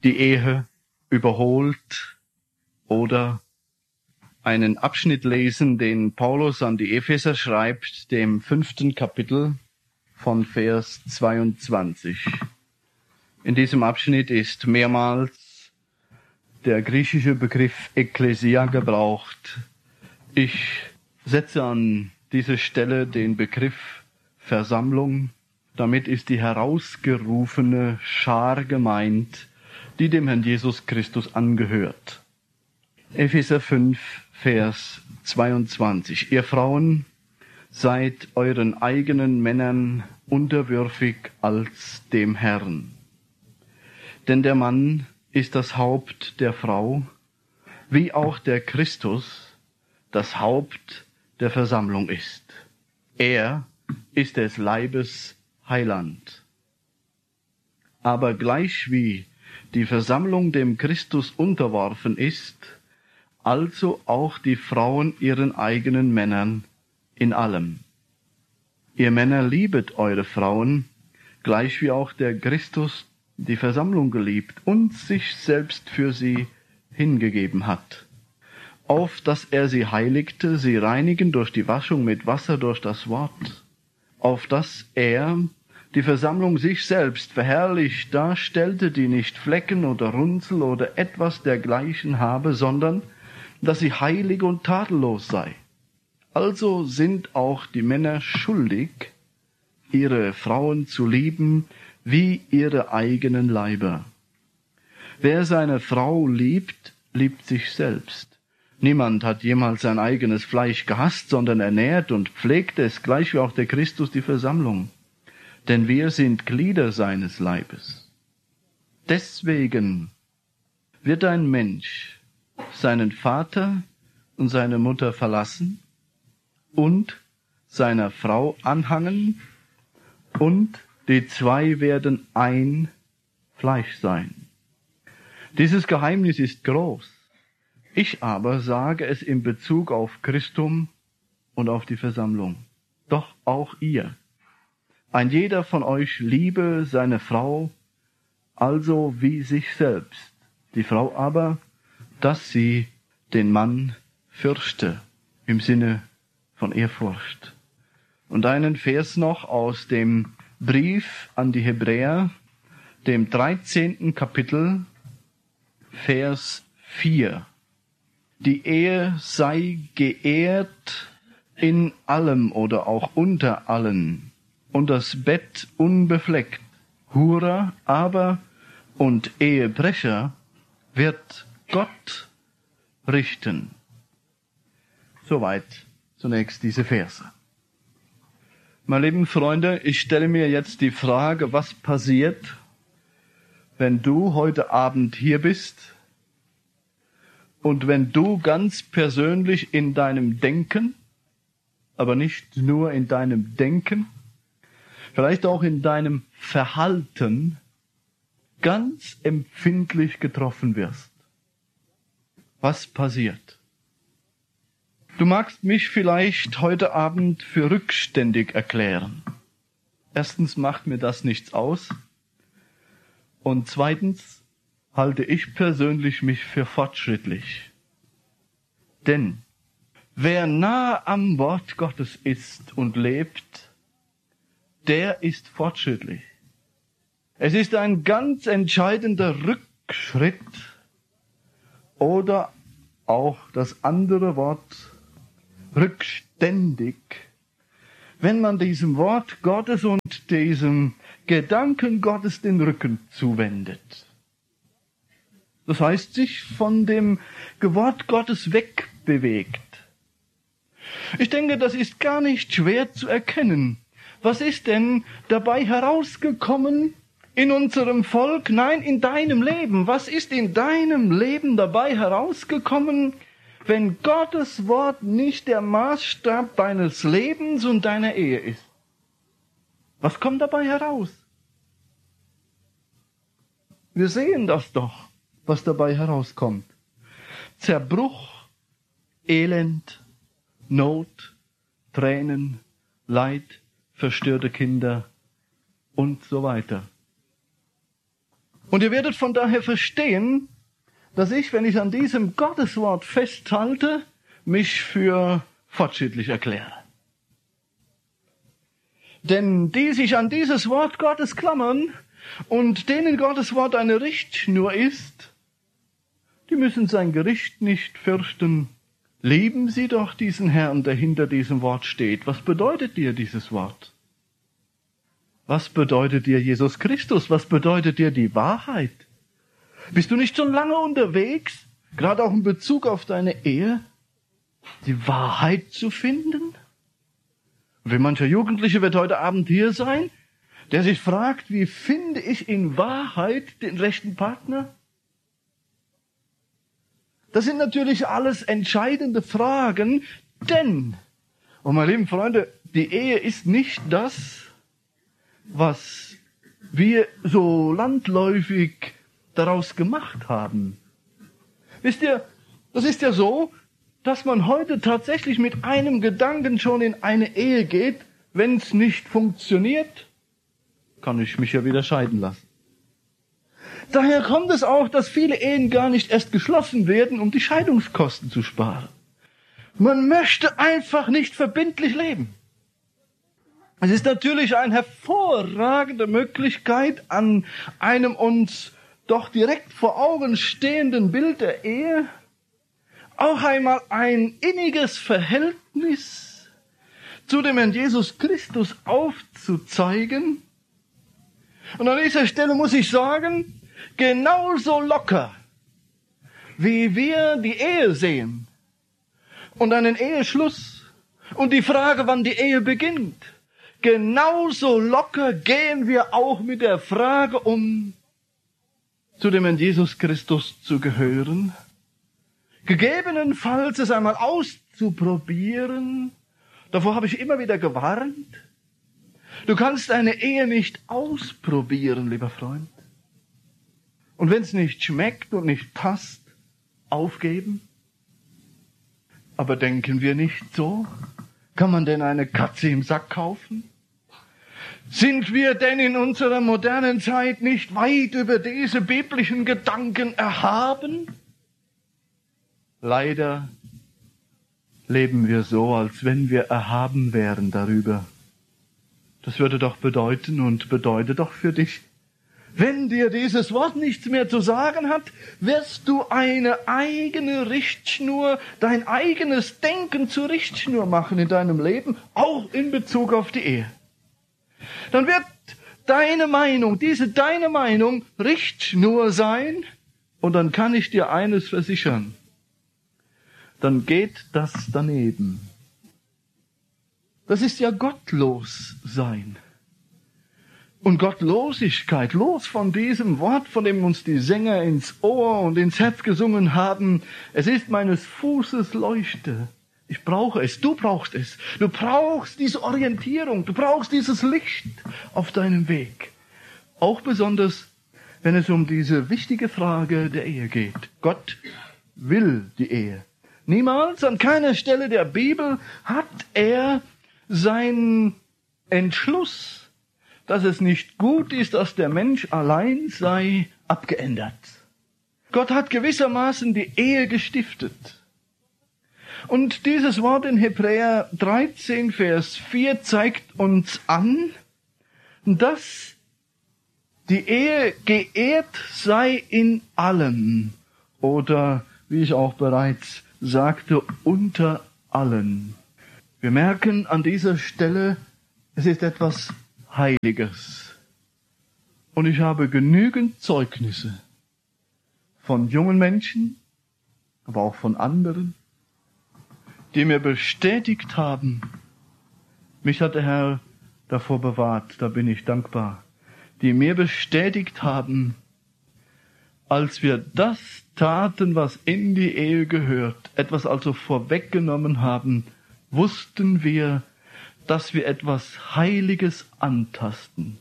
die Ehe überholt oder einen Abschnitt lesen, den Paulus an die Epheser schreibt, dem 5. Kapitel von Vers 22. In diesem Abschnitt ist mehrmals der griechische Begriff Ekklesia gebraucht. Ich setze an diese Stelle den Begriff Versammlung. Damit ist die herausgerufene Schar gemeint, die dem Herrn Jesus Christus angehört. Epheser 5, Vers 22. Ihr Frauen, seid euren eigenen Männern unterwürfig als dem Herrn. Denn der Mann ist das Haupt der Frau, wie auch der Christus das Haupt der Versammlung ist. Er ist des Leibes Heiland. Aber gleichwie die Versammlung dem Christus unterworfen ist, also auch die Frauen ihren eigenen Männern in allem. Ihr Männer liebet eure Frauen, gleichwie auch der Christus die Versammlung geliebt und sich selbst für sie hingegeben hat, auf dass er sie heiligte, sie reinigen durch die Waschung mit Wasser durch das Wort, auf dass er die Versammlung sich selbst verherrlicht darstellte, die nicht Flecken oder Runzel oder etwas dergleichen habe, sondern dass sie heilig und tadellos sei. Also sind auch die Männer schuldig, ihre Frauen zu lieben wie ihre eigenen Leiber. Wer seine Frau liebt, liebt sich selbst. Niemand hat jemals sein eigenes Fleisch gehasst, sondern ernährt und pflegt es, gleich wie auch der Christus die Versammlung. Denn wir sind Glieder seines Leibes. Deswegen wird ein Mensch seinen Vater und seine Mutter verlassen und seiner Frau anhangen, und die zwei werden ein Fleisch sein. Dieses Geheimnis ist groß. Ich aber sage es in Bezug auf Christum und auf die Versammlung. Doch auch ihr. Ein jeder von euch liebe seine Frau, also wie sich selbst. Die Frau aber, dass sie den Mann fürchte, im Sinne von Ehrfurcht. Und einen Vers noch aus dem Brief an die Hebräer, dem 13. Kapitel, Vers 4. Die Ehe sei geehrt in allem oder auch unter allen und das Bett unbefleckt. Hurer aber und Ehebrecher wird Gott richten. Soweit zunächst diese Verse. Meine lieben Freunde, ich stelle mir jetzt die Frage, was passiert, wenn du heute Abend hier bist und wenn du ganz persönlich in deinem Denken, aber nicht nur in deinem Denken, vielleicht auch in deinem Verhalten ganz empfindlich getroffen wirst. Was passiert? Du magst mich vielleicht heute Abend für rückständig erklären. Erstens macht mir das nichts aus. Und zweitens halte ich persönlich mich für fortschrittlich. Denn wer nah am Wort Gottes ist und lebt, der ist fortschrittlich. Es ist ein ganz entscheidender Rückschritt oder auch das andere Wort rückständig, wenn man diesem Wort Gottes und diesem Gedanken Gottes den Rücken zuwendet. Das heißt, sich von dem Wort Gottes wegbewegt. Ich denke, das ist gar nicht schwer zu erkennen. Was ist denn dabei herausgekommen in unserem Volk? Nein, in deinem Leben. Was ist in deinem Leben dabei herausgekommen, wenn Gottes Wort nicht der Maßstab deines Lebens und deiner Ehe ist? Was kommt dabei heraus? Wir sehen das doch, was dabei herauskommt. Zerbruch, Elend, Not, Tränen, Leid, verstörte Kinder und so weiter. Und ihr werdet von daher verstehen, dass ich, wenn ich an diesem Gotteswort festhalte, mich für fortschrittlich erkläre. Denn die sich an dieses Wort Gottes klammern und denen Gottes Wort eine Richtschnur ist, die müssen sein Gericht nicht fürchten. Lieben Sie doch diesen Herrn, der hinter diesem Wort steht. Was bedeutet dir dieses Wort? Was bedeutet dir Jesus Christus? Was bedeutet dir die Wahrheit? Bist du nicht schon lange unterwegs, gerade auch in Bezug auf deine Ehe, die Wahrheit zu finden? Wie mancher Jugendliche wird heute Abend hier sein, der sich fragt, wie finde ich in Wahrheit den rechten Partner? Das sind natürlich alles entscheidende Fragen, denn, und meine lieben Freunde, die Ehe ist nicht das, was wir so landläufig daraus gemacht haben. Wisst ihr, das ist ja so, dass man heute tatsächlich mit einem Gedanken schon in eine Ehe geht. Wenn es nicht funktioniert, kann ich mich ja wieder scheiden lassen. Daher kommt es auch, dass viele Ehen gar nicht erst geschlossen werden, um die Scheidungskosten zu sparen. Man möchte einfach nicht verbindlich leben. Es ist natürlich eine hervorragende Möglichkeit, an einem uns doch direkt vor Augen stehenden Bild der Ehe auch einmal ein inniges Verhältnis zu dem Herrn Jesus Christus aufzuzeigen. Und an dieser Stelle muss ich sagen, genauso locker, wie wir die Ehe sehen und einen Eheschluss und die Frage, wann die Ehe beginnt, genauso locker gehen wir auch mit der Frage um, zu dem Herrn Jesus Christus zu gehören, gegebenenfalls es einmal auszuprobieren. Davor habe ich immer wieder gewarnt. Du kannst eine Ehe nicht ausprobieren, lieber Freund. Und wenn es nicht schmeckt und nicht passt, aufgeben. Aber denken wir nicht so? Kann man denn eine Katze im Sack kaufen? Sind wir denn in unserer modernen Zeit nicht weit über diese biblischen Gedanken erhaben? Leider leben wir so, als wenn wir erhaben wären darüber. Das würde doch bedeuten und bedeutet doch für dich, wenn dir dieses Wort nichts mehr zu sagen hat, wirst du eine eigene Richtschnur, dein eigenes Denken zur Richtschnur machen in deinem Leben, auch in Bezug auf die Ehe. Dann wird deine Meinung, deine Meinung Richtschnur sein, und dann kann ich dir eines versichern. Dann geht das daneben. Das ist ja gottlos sein. Und Gottlosigkeit, los von diesem Wort, von dem uns die Sänger ins Ohr und ins Herz gesungen haben. Es ist meines Fußes Leuchte. Ich brauche es, du brauchst es. Du brauchst diese Orientierung, du brauchst dieses Licht auf deinem Weg. Auch besonders, wenn es um diese wichtige Frage der Ehe geht. Gott will die Ehe. Niemals, an keiner Stelle der Bibel hat er seinen Entschluss, dass es nicht gut ist, dass der Mensch allein sei, abgeändert. Gott hat gewissermaßen die Ehe gestiftet. Und dieses Wort in Hebräer 13, Vers 4 zeigt uns an, dass die Ehe geehrt sei in allem. Oder, wie ich auch bereits sagte, unter allen. Wir merken an dieser Stelle, es ist etwas Heiliges. Und ich habe genügend Zeugnisse von jungen Menschen, aber auch von anderen, die mir bestätigt haben, mich hat der Herr davor bewahrt, da bin ich dankbar, die mir bestätigt haben, als wir das taten, was in die Ehe gehört, etwas also vorweggenommen haben, wussten wir, dass wir etwas Heiliges antasten.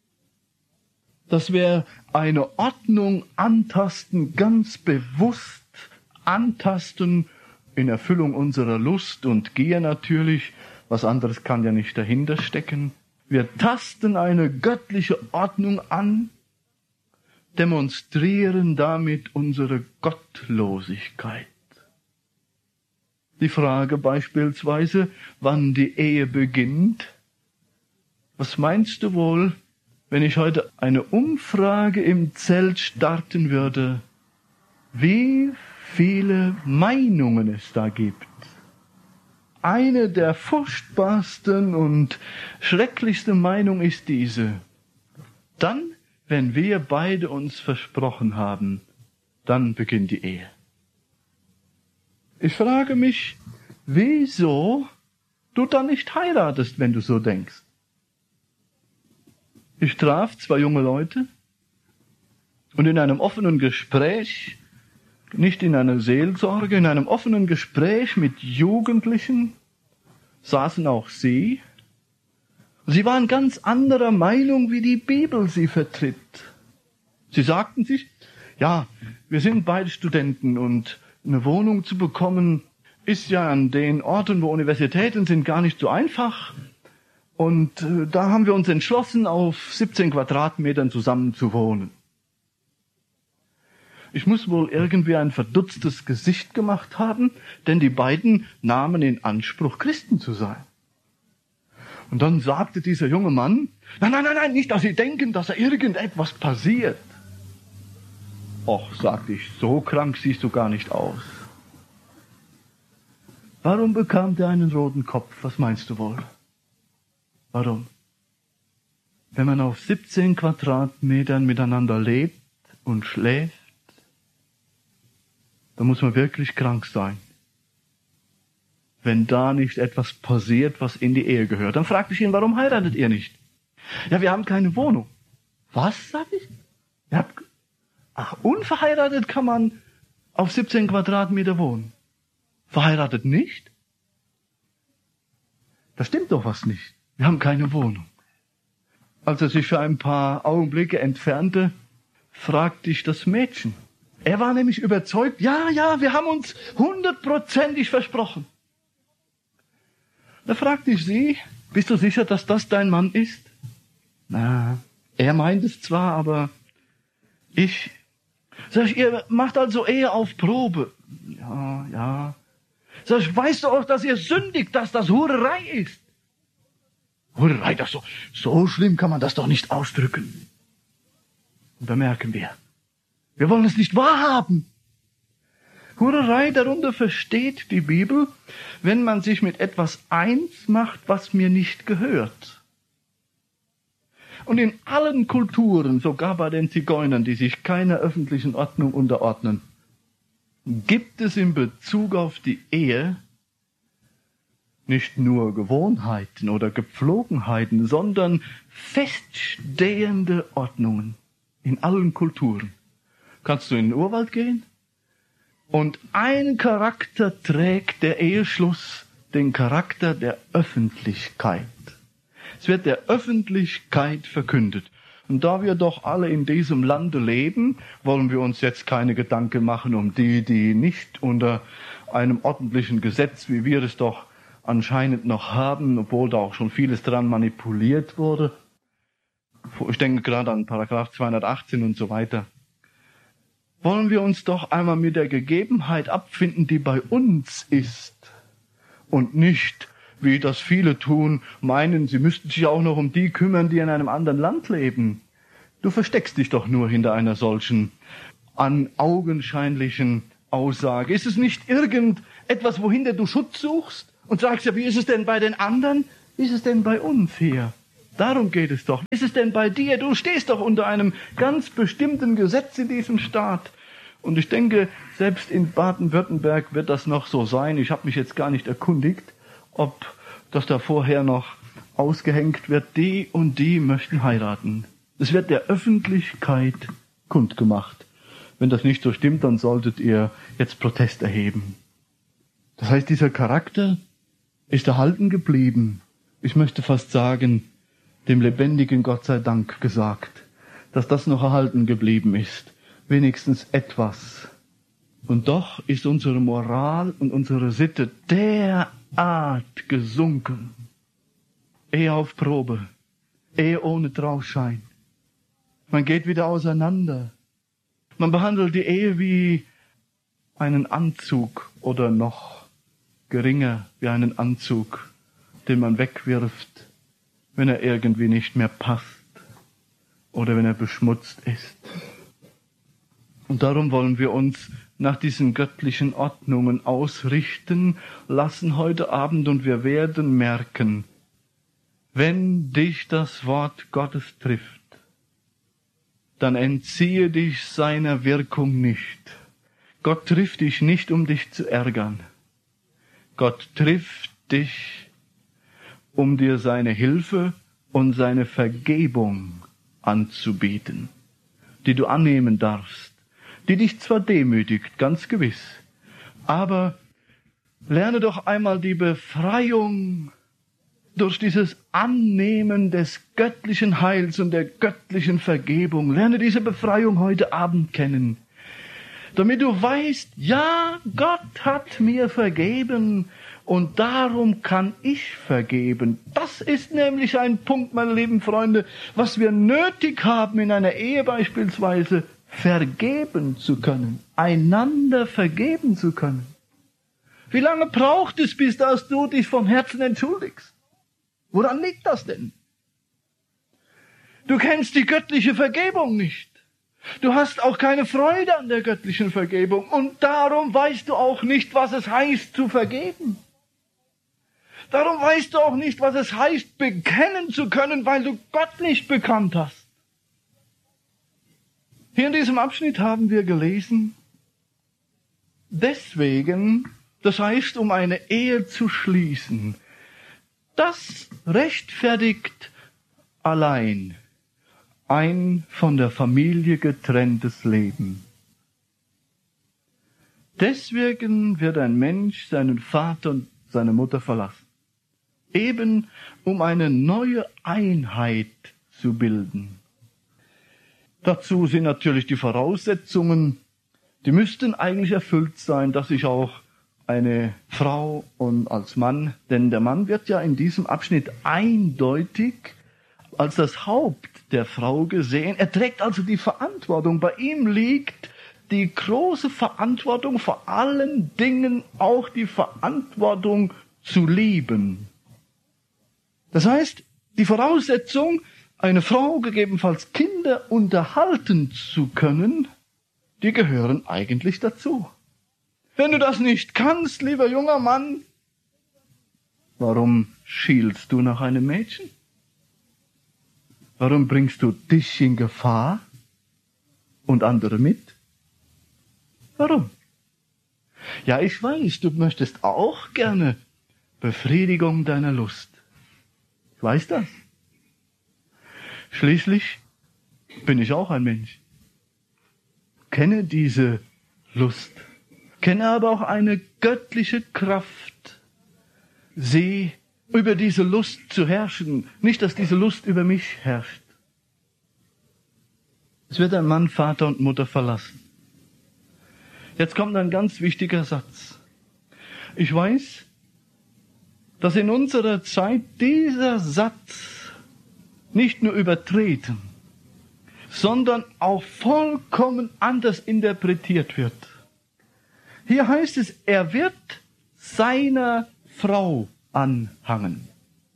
Dass wir eine Ordnung antasten, ganz bewusst antasten, in Erfüllung unserer Lust und Gier natürlich, was anderes kann ja nicht dahinter stecken. Wir tasten eine göttliche Ordnung an, demonstrieren damit unsere Gottlosigkeit. Die Frage beispielsweise, wann die Ehe beginnt. Was meinst du wohl, wenn ich heute eine Umfrage im Zelt starten würde, wie viele Meinungen es da gibt? Eine der furchtbarsten und schrecklichsten Meinungen ist diese: Dann, wenn wir beide uns versprochen haben, dann beginnt die Ehe. Ich frage mich, wieso du dann nicht heiratest, wenn du so denkst. Ich traf 2 junge Leute und in einem offenen Gespräch, nicht in einer Seelsorge, in einem offenen Gespräch mit Jugendlichen saßen auch sie. Sie waren ganz anderer Meinung, wie die Bibel sie vertritt. Sie sagten sich, ja, wir sind beide Studenten und eine Wohnung zu bekommen ist ja an den Orten, wo Universitäten sind, gar nicht so einfach. Und da haben wir uns entschlossen, auf 17 Quadratmetern zusammen zu wohnen. Ich muss wohl irgendwie ein verdutztes Gesicht gemacht haben, denn die beiden nahmen in Anspruch, Christen zu sein. Und dann sagte dieser junge Mann, nein, nicht, dass Sie denken, dass da irgendetwas passiert. Och, sagte ich, so krank siehst du gar nicht aus. Warum bekam der einen roten Kopf? Was meinst du wohl? Warum? Wenn man auf 17 Quadratmetern miteinander lebt und schläft, dann muss man wirklich krank sein. Wenn da nicht etwas passiert, was in die Ehe gehört. Dann fragte ich ihn, warum heiratet ihr nicht? Ja, wir haben keine Wohnung. Was, sag ich? Ach, unverheiratet kann man auf 17 Quadratmeter wohnen. Verheiratet nicht? Da stimmt doch was nicht. Wir haben keine Wohnung. Als er sich für ein paar Augenblicke entfernte, fragte ich das Mädchen. Er war nämlich überzeugt, ja, wir haben uns 100%ig versprochen. Da fragte ich sie, bist du sicher, dass das dein Mann ist? Na, er meint es zwar, aber sag ich, ihr macht also Ehe auf Probe. Ja. Sag ich, weißt du auch, dass ihr sündigt, dass das Hurerei ist? Hurerei, das so schlimm kann man das doch nicht ausdrücken. Und da merken wir wollen es nicht wahrhaben. Hurerei, darunter versteht die Bibel, wenn man sich mit etwas eins macht, was mir nicht gehört. Und in allen Kulturen, sogar bei den Zigeunern, die sich keiner öffentlichen Ordnung unterordnen, gibt es in Bezug auf die Ehe nicht nur Gewohnheiten oder Gepflogenheiten, sondern feststehende Ordnungen in allen Kulturen. Kannst du in den Urwald gehen? Und ein Charakter trägt der Eheschluss, den Charakter der Öffentlichkeit. Es wird der Öffentlichkeit verkündet. Und da wir doch alle in diesem Lande leben, wollen wir uns jetzt keine Gedanken machen um die nicht unter einem ordentlichen Gesetz, wie wir es doch anscheinend noch haben, obwohl da auch schon vieles dran manipuliert wurde. Ich denke gerade an Paragraph 218 und so weiter. Wollen wir uns doch einmal mit der Gegebenheit abfinden, die bei uns ist und nicht, wie das viele tun, meinen, sie müssten sich auch noch um die kümmern, die in einem anderen Land leben. Du versteckst dich doch nur hinter einer solchen augenscheinlichen Aussage. Ist es nicht irgendetwas, wohinter du Schutz suchst und sagst, ja, wie ist es denn bei den anderen? Wie ist es denn bei uns hier? Darum geht es doch. Wie ist es denn bei dir? Du stehst doch unter einem ganz bestimmten Gesetz in diesem Staat. Und ich denke, selbst in Baden-Württemberg wird das noch so sein. Ich habe mich jetzt gar nicht erkundigt, ob das da vorher noch ausgehängt wird. Die und die möchten heiraten. Es wird der Öffentlichkeit kundgemacht. Wenn das nicht so stimmt, dann solltet ihr jetzt Protest erheben. Das heißt, dieser Charakter ist erhalten geblieben. Ich möchte fast sagen, dem lebendigen Gott sei Dank gesagt, dass das noch erhalten geblieben ist. Wenigstens etwas. Und doch ist unsere Moral und unsere Sitte derart gesunken. Ehe auf Probe. Ehe ohne Trauschein. Man geht wieder auseinander. Man behandelt die Ehe wie einen Anzug oder noch geringer wie einen Anzug, den man wegwirft, wenn er irgendwie nicht mehr passt oder wenn er beschmutzt ist. Und darum wollen wir uns nach diesen göttlichen Ordnungen ausrichten lassen heute Abend, und wir werden merken, wenn dich das Wort Gottes trifft, dann entziehe dich seiner Wirkung nicht. Gott trifft dich nicht, um dich zu ärgern. Gott trifft dich, um dir seine Hilfe und seine Vergebung anzubieten, die du annehmen darfst, die dich zwar demütigt, ganz gewiss, aber lerne doch einmal die Befreiung durch dieses Annehmen des göttlichen Heils und der göttlichen Vergebung. Lerne diese Befreiung heute Abend kennen, damit du weißt, ja, Gott hat mir vergeben und darum kann ich vergeben. Das ist nämlich ein Punkt, meine lieben Freunde, was wir nötig haben in einer Ehe beispielsweise, vergeben zu können, einander vergeben zu können. Wie lange braucht es, bis dass du dich vom Herzen entschuldigst? Woran liegt das denn? Du kennst die göttliche Vergebung nicht. Du hast auch keine Freude an der göttlichen Vergebung und darum weißt du auch nicht, was es heißt zu vergeben. Darum weißt du auch nicht, was es heißt, bekennen zu können, weil du Gott nicht bekannt hast. Hier in diesem Abschnitt haben wir gelesen, deswegen, das heißt, um eine Ehe zu schließen, das rechtfertigt allein ein von der Familie getrenntes Leben. Deswegen wird ein Mensch seinen Vater und seine Mutter verlassen, eben um eine neue Einheit zu bilden. Dazu sind natürlich die Voraussetzungen, die müssten eigentlich erfüllt sein, dass ich auch eine Frau und als Mann, denn der Mann wird ja in diesem Abschnitt eindeutig als das Haupt der Frau gesehen. Er trägt also die Verantwortung. Bei ihm liegt die große Verantwortung, vor allen Dingen auch die Verantwortung zu lieben. Das heißt, die Voraussetzung, eine Frau, gegebenenfalls Kinder unterhalten zu können, die gehören eigentlich dazu. Wenn du das nicht kannst, lieber junger Mann, warum schielst du nach einem Mädchen? Warum bringst du dich in Gefahr und andere mit? Warum? Ja, ich weiß, du möchtest auch gerne Befriedigung deiner Lust. Ich weiß das. Schließlich bin ich auch ein Mensch. Kenne diese Lust. Kenne aber auch eine göttliche Kraft, sie über diese Lust zu herrschen. Nicht, dass diese Lust über mich herrscht. Es wird ein Mann Vater und Mutter verlassen. Jetzt kommt ein ganz wichtiger Satz. Ich weiß, dass in unserer Zeit dieser Satz nicht nur übertreten, sondern auch vollkommen anders interpretiert wird. Hier heißt es, er wird seiner Frau anhangen.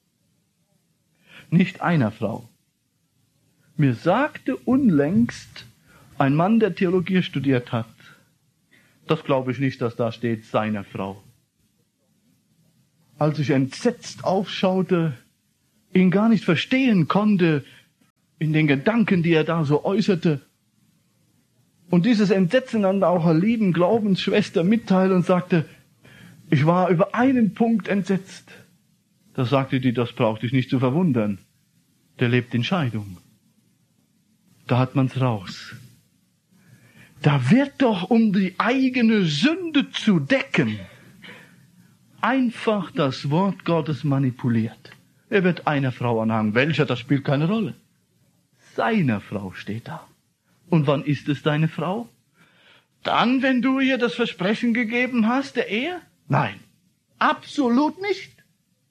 Nicht einer Frau. Mir sagte unlängst ein Mann, der Theologie studiert hat, das glaube ich nicht, dass da steht, seiner Frau. Als ich entsetzt aufschaute, ihn gar nicht verstehen konnte in den Gedanken, die er da so äußerte, und dieses Entsetzen an auch einer lieben Glaubensschwester mitteilte und sagte, ich war über einen Punkt entsetzt. Da sagte die, das braucht dich nicht zu verwundern. Der lebt in Scheidung. Da hat man's raus. Da wird doch, um die eigene Sünde zu decken, einfach das Wort Gottes manipuliert. Er wird einer Frau anhangen. Welcher, das spielt keine Rolle. Seiner Frau steht da. Und wann ist es deine Frau? Dann, wenn du ihr das Versprechen gegeben hast, der Ehe? Nein, absolut nicht.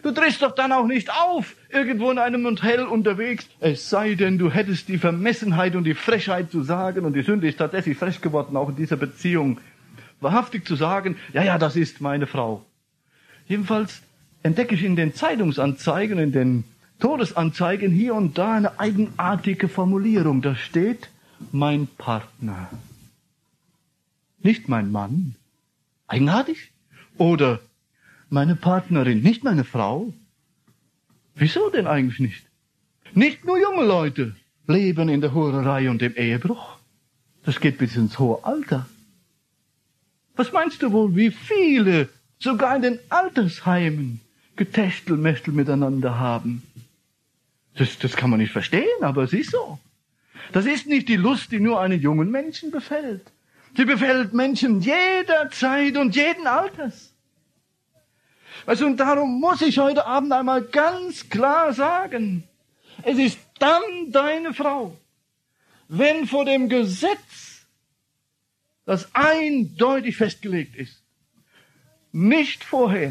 Du trittst doch dann auch nicht auf, irgendwo in einem Hotel unterwegs, es sei denn, du hättest die Vermessenheit und die Frechheit zu sagen, und die Sünde ist tatsächlich frech geworden, auch in dieser Beziehung, wahrhaftig zu sagen, ja, das ist meine Frau. Jedenfalls entdecke ich in den Zeitungsanzeigen, in den Todesanzeigen hier und da eine eigenartige Formulierung. Da steht, mein Partner. Nicht mein Mann. Eigenartig? Oder meine Partnerin, nicht meine Frau. Wieso denn eigentlich nicht? Nicht nur junge Leute leben in der Hurerei und im Ehebruch. Das geht bis ins hohe Alter. Was meinst du wohl, wie viele sogar in den Altersheimen Getästelmästel miteinander haben? Das kann man nicht verstehen, aber es ist so. Das ist nicht die Lust, die nur einen jungen Menschen befällt. Sie befällt Menschen jeder Zeit und jeden Alters. Also, und darum muss ich heute Abend einmal ganz klar sagen, es ist dann deine Frau, wenn vor dem Gesetz, das eindeutig festgelegt ist, nicht vorher.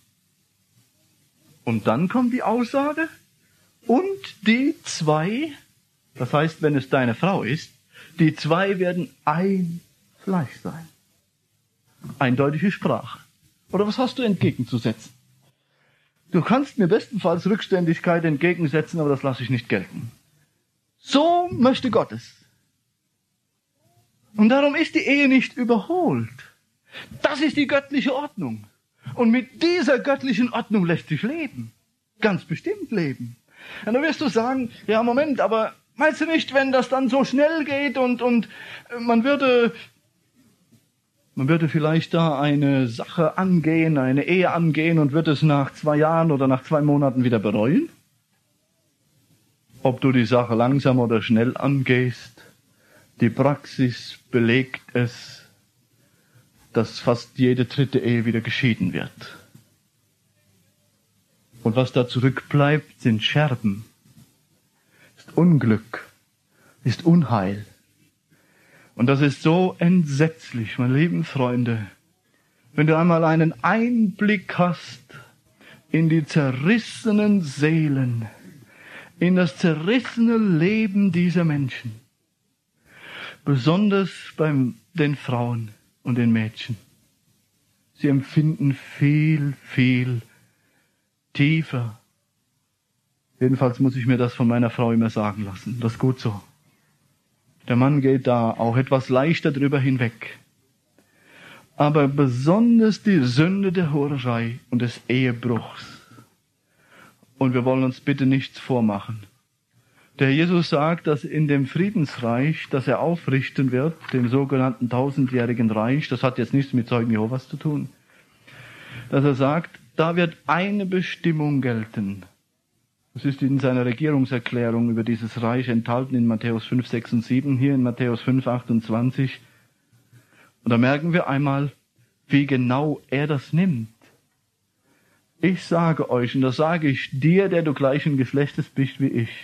Und dann kommt die Aussage, und die zwei, das heißt, wenn es deine Frau ist, die zwei werden ein Fleisch sein. Eindeutige Sprache. Oder was hast du entgegenzusetzen? Du kannst mir bestenfalls Rückständigkeit entgegensetzen, aber das lasse ich nicht gelten. So möchte Gott es. Und darum ist die Ehe nicht überholt. Das ist die göttliche Ordnung. Und mit dieser göttlichen Ordnung lässt sich leben. Ganz bestimmt leben. Und dann wirst du sagen, ja Moment, aber meinst du nicht, wenn das dann so schnell geht und man würde vielleicht da eine Sache angehen, eine Ehe angehen und wird es nach 2 Jahren oder nach 2 Monaten wieder bereuen? Ob du die Sache langsam oder schnell angehst, die Praxis belegt es, dass fast jede 3. Ehe wieder geschieden wird. Und was da zurückbleibt, sind Scherben, ist Unglück, ist Unheil. Und das ist so entsetzlich, meine lieben Freunde, wenn du einmal einen Einblick hast in die zerrissenen Seelen, in das zerrissene Leben dieser Menschen, besonders bei den Frauen und den Mädchen. Sie empfinden viel, viel tiefer. Jedenfalls muss ich mir das von meiner Frau immer sagen lassen. Das ist gut so. Der Mann geht da auch etwas leichter drüber hinweg. Aber besonders die Sünde der Hurerei und des Ehebruchs. Und wir wollen uns bitte nichts vormachen. Der Jesus sagt, dass in dem Friedensreich, das er aufrichten wird, dem sogenannten 1000-jährigen Reich, das hat jetzt nichts mit Zeugen Jehovas zu tun, dass er sagt, da wird eine Bestimmung gelten. Das ist in seiner Regierungserklärung über dieses Reich enthalten in Matthäus 5, 6 und 7, hier in Matthäus 5, 28. Und da merken wir einmal, wie genau er das nimmt. Ich sage euch, und das sage ich dir, der du gleichen Geschlechtes bist wie ich.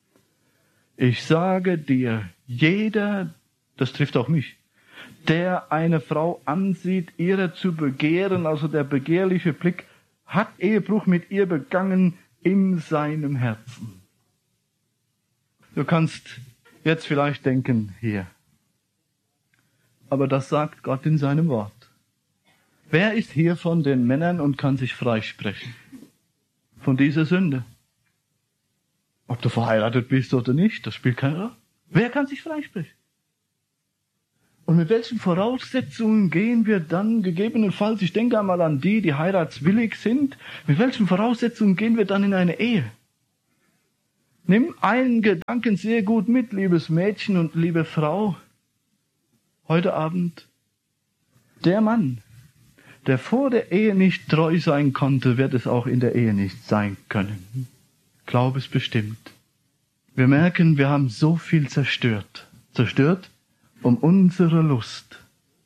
Ich sage dir, jeder, das trifft auch mich, der eine Frau ansieht, ihrer zu begehren, also der begehrliche Blick, hat Ehebruch mit ihr begangen in seinem Herzen. Du kannst jetzt vielleicht denken, hier. Aber das sagt Gott in seinem Wort. Wer ist hier von den Männern und kann sich freisprechen von dieser Sünde? Ob du verheiratet bist oder nicht, das spielt keine Rolle. Wer kann sich freisprechen? Und mit welchen Voraussetzungen gehen wir dann gegebenenfalls, ich denke einmal an die heiratswillig sind, mit welchen Voraussetzungen gehen wir dann in eine Ehe? Nimm einen Gedanken sehr gut mit, liebes Mädchen und liebe Frau, heute Abend. Der Mann, der vor der Ehe nicht treu sein konnte, wird es auch in der Ehe nicht sein können. Glaub es bestimmt. Wir merken, wir haben so viel zerstört. Zerstört, um unserer Lust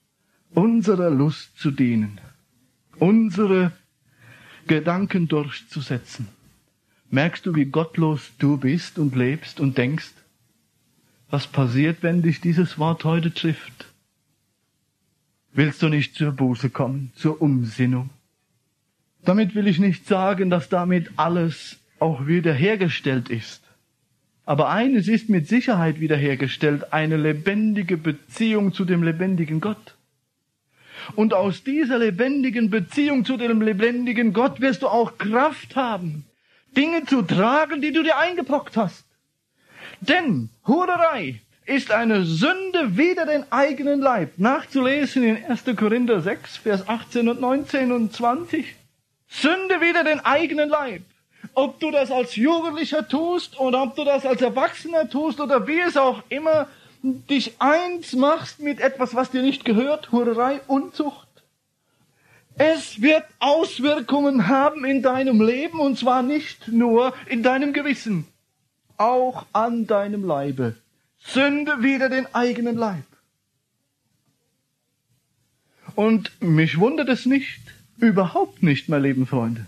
zu dienen, unsere Gedanken durchzusetzen. Merkst du, wie gottlos du bist und lebst und denkst? Was passiert, wenn dich dieses Wort heute trifft? Willst du nicht zur Buße kommen, zur Umsinnung? Damit will ich nicht sagen, dass damit alles auch wiederhergestellt ist. Aber eines ist mit Sicherheit wiederhergestellt, eine lebendige Beziehung zu dem lebendigen Gott. Und aus dieser lebendigen Beziehung zu dem lebendigen Gott wirst du auch Kraft haben, Dinge zu tragen, die du dir eingebrockt hast. Denn Hurerei ist eine Sünde wider den eigenen Leib. Nachzulesen in 1. Korinther 6, Vers 18 und 19 und 20. Sünde wider den eigenen Leib. Ob du das als Jugendlicher tust oder ob du das als Erwachsener tust oder wie es auch immer, dich eins machst mit etwas, was dir nicht gehört, Hurerei, Unzucht. Es wird Auswirkungen haben in deinem Leben und zwar nicht nur in deinem Gewissen, auch an deinem Leibe. Sünde wider den eigenen Leib. Und mich wundert es nicht, überhaupt nicht, meine lieben Freunde,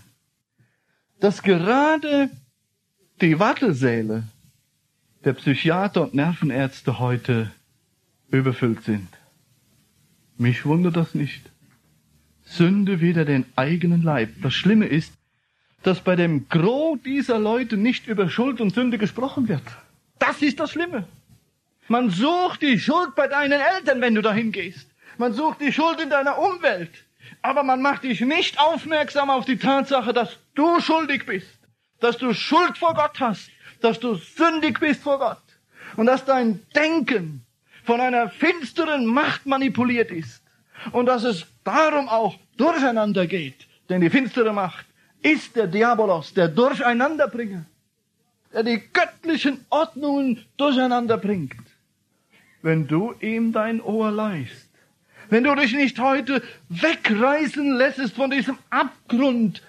dass gerade die Wartesäle der Psychiater und Nervenärzte heute überfüllt sind. Mich wundert das nicht. Sünde wider den eigenen Leib. Das Schlimme ist, dass bei dem Gros dieser Leute nicht über Schuld und Sünde gesprochen wird. Das ist das Schlimme. Man sucht die Schuld bei deinen Eltern, wenn du dahin gehst. Man sucht die Schuld in deiner Umwelt. Aber man macht dich nicht aufmerksam auf die Tatsache, dass du schuldig bist. Dass du Schuld vor Gott hast. Dass du sündig bist vor Gott. Und dass dein Denken von einer finsteren Macht manipuliert ist. Und dass es darum auch durcheinander geht. Denn die finstere Macht ist der Diabolos, der Durcheinanderbringer. Der die göttlichen Ordnungen durcheinander bringt. Wenn du ihm dein Ohr leihst. Wenn du dich nicht heute wegreißen lässt von diesem Abgrund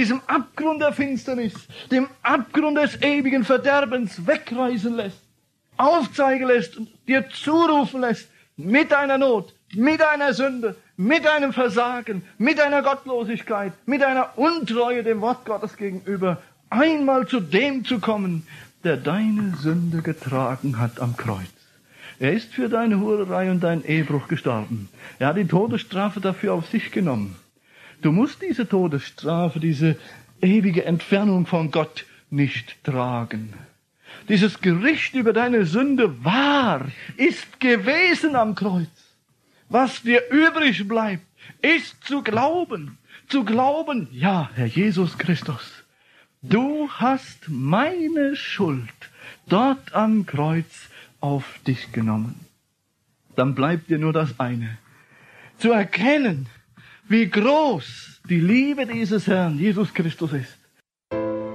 der Finsternis, dem Abgrund des ewigen Verderbens wegreißen lässt, aufzeigen lässt und dir zurufen lässt, mit deiner Not, mit deiner Sünde, mit deinem Versagen, mit deiner Gottlosigkeit, mit deiner Untreue dem Wort Gottes gegenüber, einmal zu dem zu kommen, der deine Sünde getragen hat am Kreuz. Er ist für deine Hurerei und deinen Ehebruch gestorben. Er hat die Todesstrafe dafür auf sich genommen. Du musst diese Todesstrafe, diese ewige Entfernung von Gott nicht tragen. Dieses Gericht über deine Sünde ist gewesen am Kreuz. Was dir übrig bleibt, ist zu glauben. Zu glauben, ja, Herr Jesus Christus, du hast meine Schuld dort am Kreuz auf dich genommen. Dann bleibt dir nur das eine. Zu erkennen, wie groß die Liebe dieses Herrn Jesus Christus ist.